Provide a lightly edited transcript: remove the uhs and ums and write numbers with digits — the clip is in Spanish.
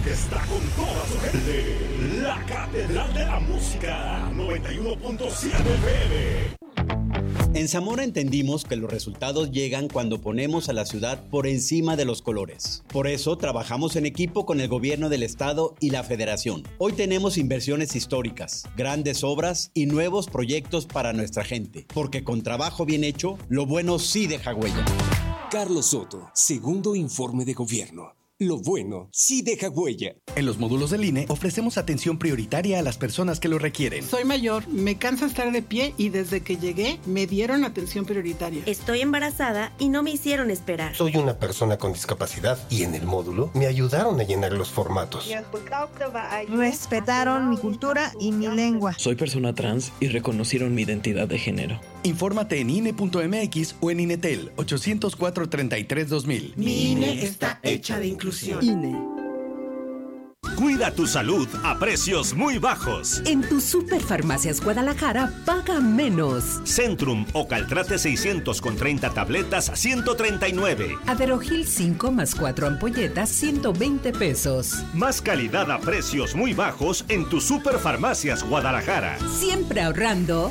que está con toda su gente. La Catedral de la Música, 91.7 FM. En Zamora entendimos que los resultados llegan cuando ponemos a la ciudad por encima de los colores. Por eso trabajamos en equipo con el gobierno del estado y la federación. Hoy tenemos inversiones históricas, grandes obras y nuevos proyectos para nuestra gente. Porque con trabajo bien hecho, lo bueno sí deja huella. Carlos Soto, segundo informe de gobierno. Lo bueno sí deja huella. En los módulos del INE ofrecemos atención prioritaria a las personas que lo requieren. Soy mayor, me cansa estar de pie y desde que llegué me dieron atención prioritaria. Estoy embarazada y no me hicieron esperar. Soy una persona con discapacidad y en el módulo me ayudaron a llenar los formatos. Respetaron mi cultura y mi lengua. Soy persona trans y reconocieron mi identidad de género. Infórmate en INE.mx o en INETEL 804-33-2000. Mi INE está hecha de inclusión. INE. Cuida tu salud a precios muy bajos. En tu Superfarmacias Guadalajara, paga menos. Centrum o Caltrate 600 con 30 tabletas, 139. Aderogil 5 más 4 ampolletas, 120 pesos. Más calidad a precios muy bajos en tu Superfarmacias Guadalajara. Siempre ahorrando,